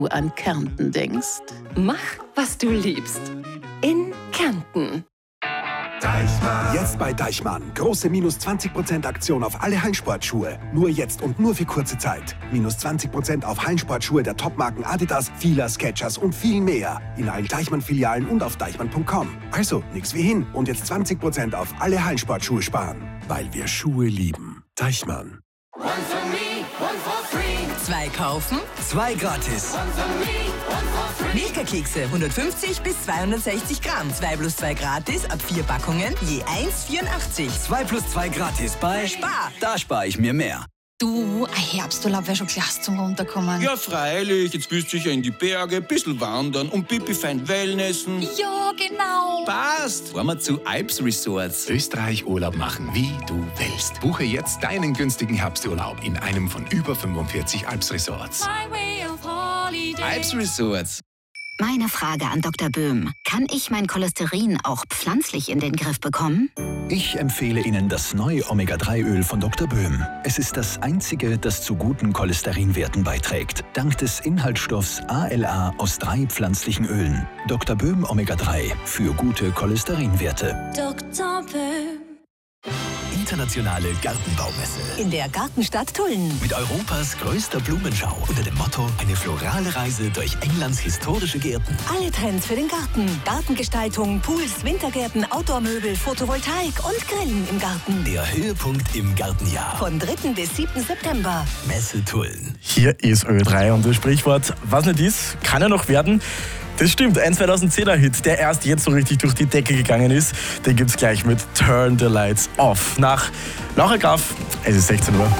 du an Kärnten denkst. Mach, was du liebst. In Kärnten. Deichmann. Jetzt bei Deichmann. Große minus 20% Aktion auf alle Hallensportschuhe. Nur jetzt und nur für kurze Zeit. Minus 20% auf Hallensportschuhe der Topmarken Adidas, Fila, Skechers und viel mehr. In allen Deichmann-Filialen und auf deichmann.com. Also, nix wie hin. Und jetzt 20% auf alle Hallensportschuhe sparen. Weil wir Schuhe lieben. Deichmann. One for me, one for free. 2 kaufen, 2 gratis. One for me, one for free. Milka-Kekse 150 bis 260 Gramm. 2 plus 2 gratis ab 4 Packungen, je 1,84. 2 plus 2 gratis bei Spar. Da spare ich mir mehr. Du, ein Herbsturlaub wäre schon klasse zum Runterkommen. Ja, freilich. Jetzt willst du sicher in die Berge, ein bisschen wandern und pipi fein Wellnessen. Ja, genau. Passt. Fahren wir zu Alps Resorts. Österreich Urlaub machen, wie du willst. Buche jetzt deinen günstigen Herbsturlaub in einem von über 45 Alps Resorts. Alps Resorts. Meine Frage an Dr. Böhm. Kann ich mein Cholesterin auch pflanzlich in den Griff bekommen? Ich empfehle Ihnen das neue Omega-3-Öl von Dr. Böhm. Es ist das einzige, das zu guten Cholesterinwerten beiträgt. Dank des Inhaltsstoffs ALA aus 3 pflanzlichen Ölen. Dr. Böhm Omega-3 für gute Cholesterinwerte. Dr. Böhm. Internationale Gartenbaumesse. In der Gartenstadt Tulln. Mit Europas größter Blumenschau unter dem Motto eine florale Reise durch Englands historische Gärten. Alle Trends für den Garten. Gartengestaltung, Pools, Wintergärten, Outdoor-Möbel, Photovoltaik und Grillen im Garten. Der Höhepunkt im Gartenjahr. Von 3. bis 7. September. Messe Tulln. Hier ist Ö3 und das Sprichwort, was nicht ist, kann ja noch werden. Das stimmt, ein 2010er-Hit, der erst jetzt so richtig durch die Decke gegangen ist, den gibt's gleich mit Turn the Lights Off. Nach Laura Graf, es ist 16 Uhr.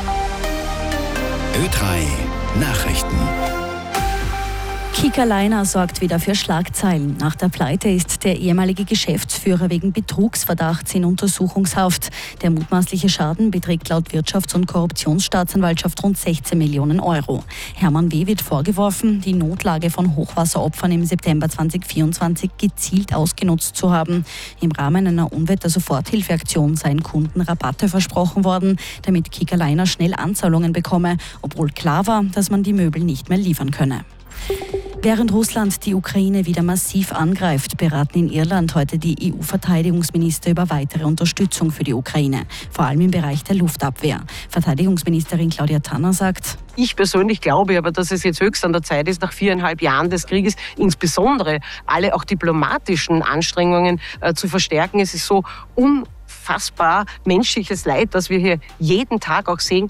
Ö3 Nachrichten. Kika Leiner sorgt wieder für Schlagzeilen. Nach der Pleite ist der ehemalige Geschäftsführer wegen Betrugsverdachts in Untersuchungshaft. Der mutmaßliche Schaden beträgt laut Wirtschafts- und Korruptionsstaatsanwaltschaft rund 16 Millionen Euro. Hermann W. wird vorgeworfen, die Notlage von Hochwasseropfern im September 2024 gezielt ausgenutzt zu haben. Im Rahmen einer Unwetter-Soforthilfeaktion seien Kunden Rabatte versprochen worden, damit Kika Leiner schnell Anzahlungen bekomme, obwohl klar war, dass man die Möbel nicht mehr liefern könne. Während Russland die Ukraine wieder massiv angreift, beraten in Irland heute die EU-Verteidigungsminister über weitere Unterstützung für die Ukraine, vor allem im Bereich der Luftabwehr. Verteidigungsministerin Claudia Tanner sagt: Ich persönlich glaube aber, dass es jetzt höchst an der Zeit ist, nach 4,5 Jahren des Krieges insbesondere alle auch diplomatischen Anstrengungen zu verstärken. Es ist so unfassbar menschliches Leid, das wir hier jeden Tag auch sehen.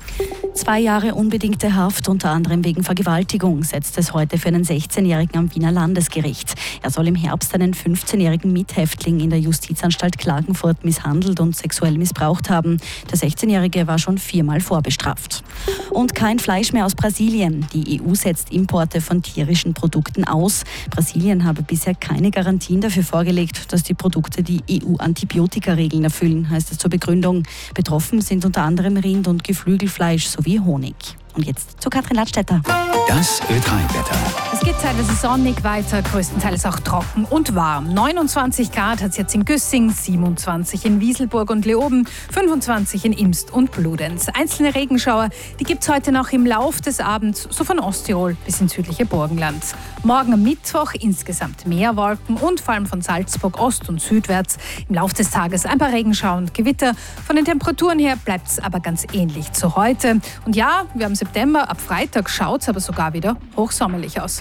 2 Jahre unbedingte Haft, unter anderem wegen Vergewaltigung, setzt es heute für einen 16-Jährigen am Wiener Landesgericht. Er soll im Herbst einen 15-jährigen Mithäftling in der Justizanstalt Klagenfurt misshandelt und sexuell missbraucht haben. Der 16-Jährige war schon 4-mal vorbestraft. Und kein Fleisch mehr aus Brasilien. Die EU setzt Importe von tierischen Produkten aus. Brasilien habe bisher keine Garantien dafür vorgelegt, dass die Produkte die EU-Antibiotika-Regeln erfüllen, heißt es zur Begründung. Betroffen sind unter anderem Rind- und Geflügelfleisch sowie Honig. Und jetzt zu Katrin Ladstätter. Das Ö3-Wetter. Es geht teilweise sonnig weiter, größtenteils auch trocken und warm. 29 Grad hat es jetzt in Güssing, 27 in Wieselburg und Leoben, 25 in Imst und Bludenz. Einzelne Regenschauer, die gibt es heute noch im Lauf des Abends, so von Osttirol bis ins südliche Burgenland. Morgen am Mittwoch insgesamt mehr Wolken und vor allem von Salzburg ost- und südwärts. Im Lauf des Tages ein paar Regenschauer und Gewitter. Von den Temperaturen her bleibt es aber ganz ähnlich zu heute. Und ja, wir haben September, ab Freitag schaut es aber sogar wieder hochsommerlich aus.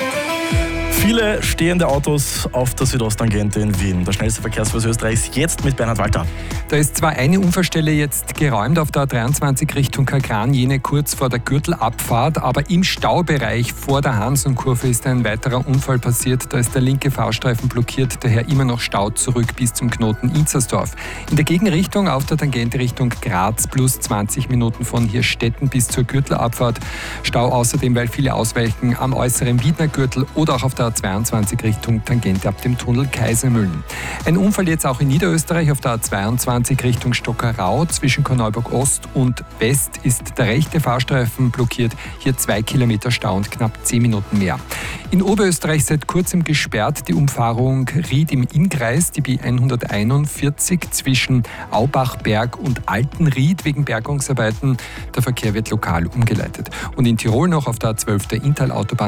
Viele stehende Autos auf der Südosttangente in Wien. Der schnellste Verkehrsfluss Österreichs jetzt mit Bernhard Walter. Da ist zwar eine Unfallstelle jetzt geräumt auf der A23 Richtung Kalkran, jene kurz vor der Gürtelabfahrt, aber im Staubereich vor der Hansonkurve ist ein weiterer Unfall passiert. Da ist der linke Fahrstreifen blockiert, daher immer noch Stau zurück bis zum Knoten Inzersdorf. In der Gegenrichtung auf der Tangente Richtung Graz plus 20 Minuten von Hirstetten bis zur Gürtelabfahrt. Stau außerdem, weil viele ausweichen am äußeren Wiedner Gürtel oder auch auf der A22 Richtung Tangente ab dem Tunnel Kaisermühlen. Ein Unfall jetzt auch in Niederösterreich auf der A22 Richtung Stockerau. Zwischen Korneuburg Ost und West ist der rechte Fahrstreifen blockiert. Hier 2 Kilometer Stau und knapp 10 Minuten mehr. In Oberösterreich seit kurzem gesperrt die Umfahrung Ried im Innkreis, die B141 zwischen Aubachberg und Altenried wegen Bergungsarbeiten. Der Verkehr wird lokal umgeleitet. Und in Tirol noch auf der A12 der Inntal-Autobahn